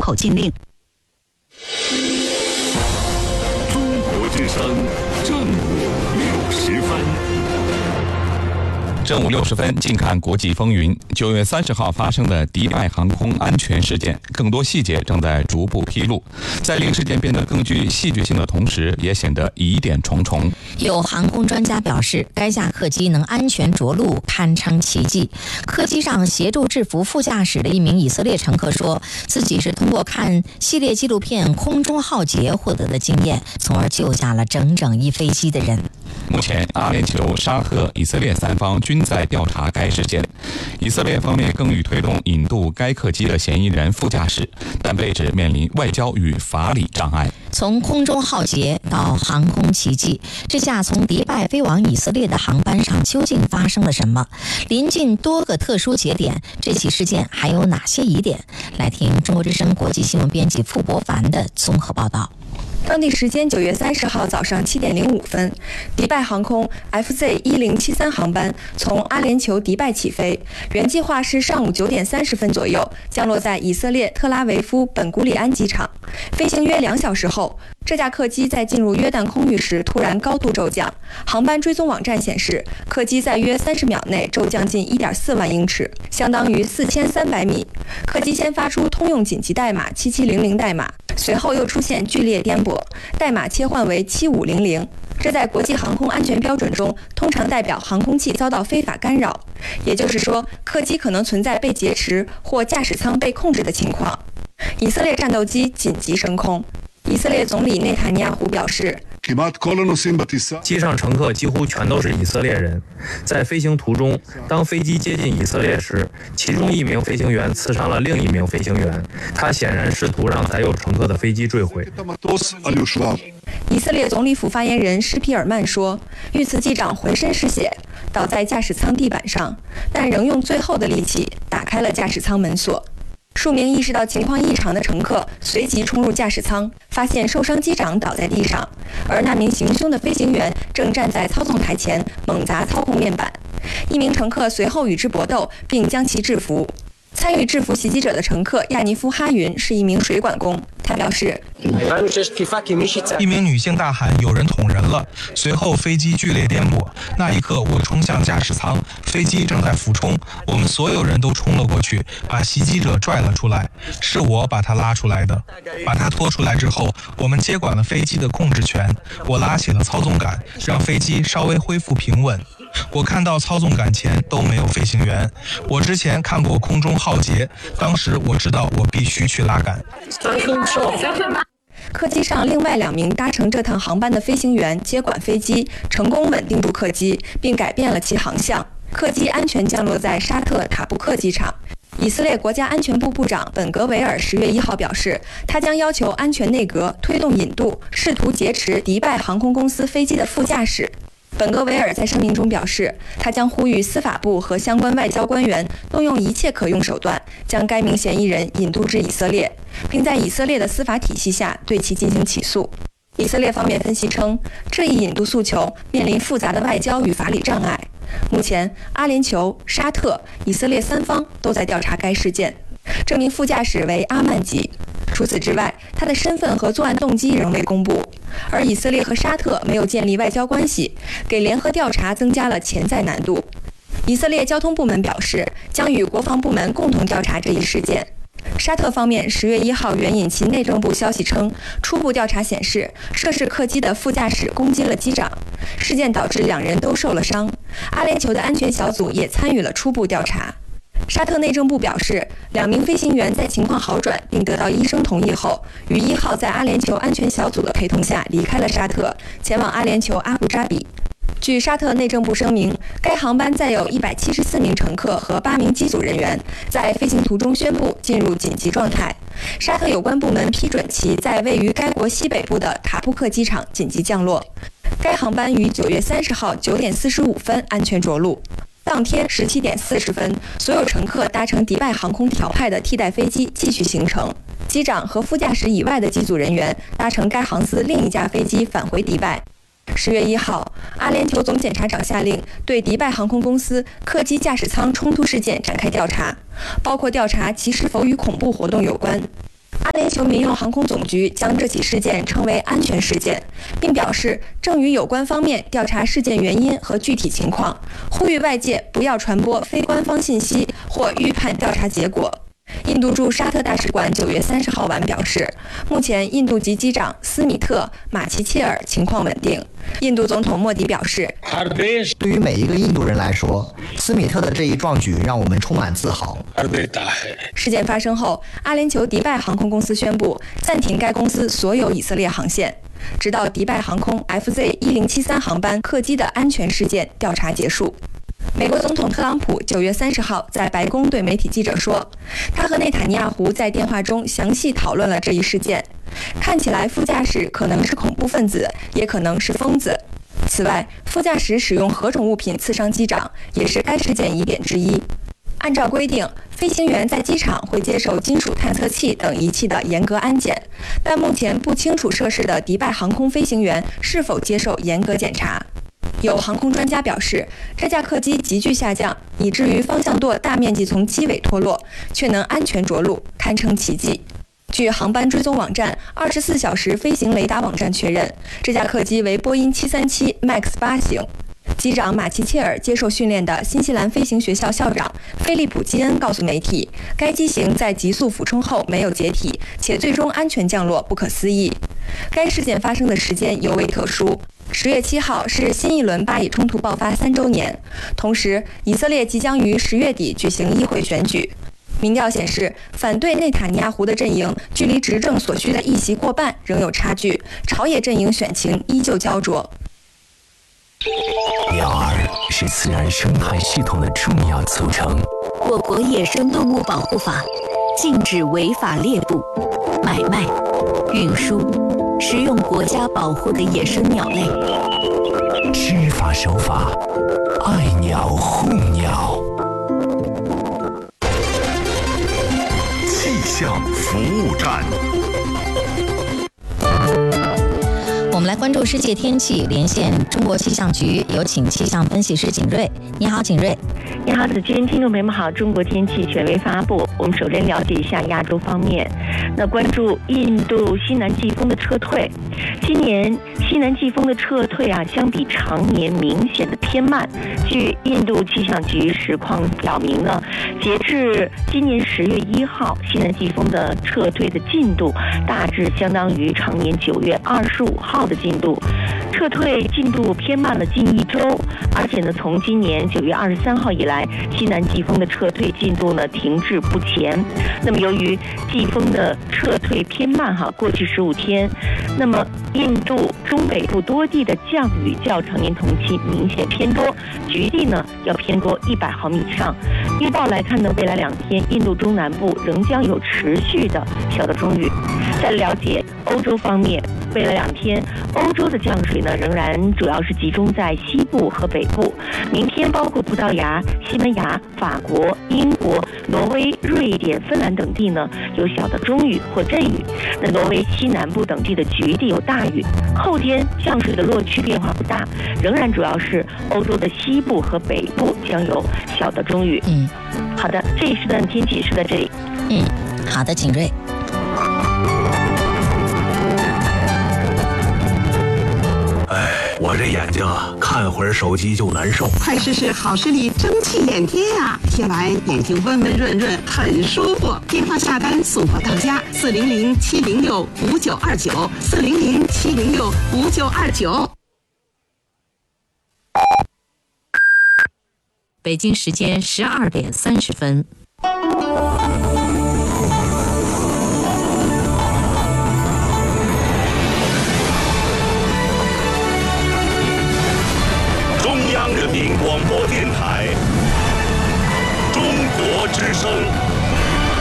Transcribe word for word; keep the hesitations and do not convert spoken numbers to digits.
口禁令。 中国之声正午六十分。 正午六十分，近看国际风云。九月三十号发生的迪拜航空安全事件，更多细节正在逐步披露。在令事件变得更具戏剧性的同时，也显得疑点重重。 有航空专家表示，该架客机能安全着陆，堪称奇迹。客机上协助制服副驾驶的一名以色列乘客说，自己是通过看系列纪录片《空中浩劫》获得的经验，从而救下了整整一飞机的人。 目前，阿联酋、沙特、以色列三方均在调查该事件。以色列方面更欲推动引渡该客机的嫌疑人副驾驶，但被指面临外交与法理障碍。 从空中浩劫到航空奇迹，这架从迪拜飞往以色列的航班上究竟发生了什么？临近多个特殊节点，这起事件还有哪些疑点？来听中国之声国际新闻编辑傅博凡的综合报道。 当地时间九月三十号早上七点零五分，迪拜航空 F Z 一零七三航班从阿联酋迪拜起飞，原计划是上午九点三十分左右降落在以色列特拉维夫本古里安机场。飞行约两小时后，这架客机在进入约旦空域时突然高度骤降。航班追踪网站显示，客机在约三十秒内骤降近一点四万英尺，相当于四千三百米。客机先发出通用紧急代码七七零零代码，随后又出现剧烈颠簸，代码切换为七五零零。这在国际航空安全标准中通常代表航空器遭到非法干扰，也就是说，客机可能存在被劫持或驾驶舱被控制的情况。以色列战斗机紧急升空。以色列总理内塔尼亚胡表示， 机上乘客几乎全都是以色列人。在飞行途中，当飞机接近以色列时，其中一名飞行员刺伤了另一名飞行员，他显然试图让载有乘客的飞机坠毁。 以色列总理府发言人施皮尔曼说，遇刺机长浑身是血，倒在驾驶舱地板上，但仍用最后的力气打开了驾驶舱门锁。数名意识到情况异常的乘客随即冲入驾驶舱，发现受伤机长倒在地上，而那名行凶的飞行员正站在操纵台前猛砸操控面板。一名乘客随后与之搏斗，并将其制服。参与制服袭击者的乘客亚尼夫哈云是一名水管工，他表示， 一名女性大喊有人捅人了，随后飞机剧烈颠簸，那一刻我冲向驾驶舱，飞机正在俯冲，我们所有人都冲了过去，把袭击者拽了出来，是我把他拉出来的。把他拖出来之后，我们接管了飞机的控制权，我拉起了操纵杆，让飞机稍微恢复平稳。我看到操纵杆前都没有飞行员，我之前看过空中浩劫，当时我知道我必须去拉杆。 客机上另外两名搭乘这趟航班的飞行员接管飞机，成功稳定住客机，并改变了其航向。客机安全降落在沙特塔布克机场。以色列国家安全部部长本格维尔十月一号表示，他将要求安全内阁推动引渡试图劫持迪拜航空公司飞机的副驾驶。本格维尔在声明中表示，他将呼吁司法部和相关外交官员动用一切可用手段，将该名嫌疑人引渡至以色列，并在以色列的司法体系下对其进行起诉。以色列方面分析称，这一引渡诉求面临复杂的外交与法理障碍。目前，阿联酋、沙特、以色列三方都在调查该事件。这名副驾驶为阿曼吉。除此之外，他的身份和作案动机仍未公布，而以色列和沙特没有建立外交关系，给联合调查增加了潜在难度。以色列交通部门表示，将与国防部门共同调查这一事件。沙特方面十月一号援引其内政部消息称，初步调查显示，涉事客机的副驾驶攻击了机长，事件导致两人都受了伤。阿联酋的安全小组也参与了初步调查。沙特内政部表示，两名飞行员在情况好转并得到医生同意后，于一号在阿联酋安全小组的陪同下离开了沙特，前往阿联酋阿布扎比。据沙特内政部声明，该航班载有一百七十四名乘客和八名机组人员，在飞行途中宣布进入紧急状态。沙特有关部门批准其在位于该国西北部的塔布克机场紧急降落。该航班于九月三十号九点四十五分安全着陆。当天十七点四十分，所有乘客搭乘迪拜航空调派的替代飞机继续行程。机长和副驾驶以外的机组人员搭乘该航司另一架飞机返回迪拜。十月一号，阿联酋总检察长下令对迪拜航空公司客机驾驶舱冲突事件展开调查，包括调查其是否与恐怖活动有关。 阿联酋民用航空总局将这起事件称为安全事件，并表示正与有关方面调查事件原因和具体情况，呼吁外界不要传播非官方信息或预判调查结果。印度驻沙特大使馆九月三十号晚表示，目前印度籍机长斯米特·马奇切尔情况稳定。印度总统莫迪表示， 对于每一个印度人来说，斯米特的这一壮举让我们充满自豪。 事件发生后，阿联酋迪拜航空公司宣布暂停该公司所有以色列航线，直到迪拜航空 F Z 一零七三航班客机的安全事件调查结束。美国总统特朗普九月三十号在白宫对媒体记者说，他和内塔尼亚胡在电话中详细讨论了这一事件，看起来副驾驶可能是恐怖分子，也可能是疯子。此外，副驾驶使用何种物品刺伤机长，也是该事件疑点之一。按照规定，飞行员在机场会接受金属探测器等仪器的严格安检，但目前不清楚涉事的迪拜航空飞行员是否接受严格检查。有航空专家表示，这架客机急剧下降，以至于方向舵大面积从机尾脱落，却能安全着陆，堪称奇迹。据航班追踪网站二十四小时飞行雷达网站确认，这架客机为波音七三七 MAX 八型。机长马奇切尔接受训练的新西兰飞行学校校长菲利普·基恩告诉媒体，该机型在急速俯冲后没有解体，且最终安全降落不可思议。该事件发生的时间尤为特殊，十月七号是新一轮巴以冲突爆发三周年，同时以色列即将于十月底举行议会选举。民调显示，反对内塔尼亚胡的阵营距离执政所需的一席过半仍有差距，朝野阵营选情依旧焦灼。 鸟儿是自然生态系统的重要组成。 我国野生动物保护法禁止违法猎捕、买卖、运输、食用国家保护的野生鸟类。 知法守法，爱鸟护鸟。 气象服务站。 我们来关注世界天气，连线中国气象局，有请气象分析师景瑞。你好，景瑞。 你好，子君，听众朋友们好。中国天气权威发布，我们首先了解一下亚洲方面。那关注印度西南季风的撤退。今年西南季风的撤退啊，相比常年明显的偏慢。据印度气象局实况表明呢，截至今年十月一号，西南季风的撤退的进度大致相当于常年九月二十五号的进度。撤退进度偏慢了近一周，而且呢，从今年九月二十三号以来，西南季风的撤退进度呢停滞不前。那么，由于季风的撤退偏慢哈，过去十五天，那么印度中北部多地的降雨较常年同期明显偏多，局地呢要偏多一百毫米以上。预报来看呢，未来两天印度中南部仍将有持续的小到中雨。再了解欧洲方面，未来两天欧洲的降水呢仍然主要是集中在西部和北部。明天包括葡萄牙、西班牙、法国、英国、挪威、瑞典、芬兰等地呢有小的中雨或阵雨。那挪威西南部等地的局地有大雨。后天降水的落区变化不大，仍然主要是欧洲的西部和北部将有小的中雨。 嗯， 好的，这一时段天气是在这里。 嗯，好的，景瑞。 我这眼睛啊，看会儿手机就难受。 快试试好视力蒸汽眼贴啊，贴完眼睛温温润润，很舒服。电话下单送货到家，四零零七零六五九二九，四零零七零六五九二九。 北京时间十二点三十分。 中央人民广播电台，中国之声。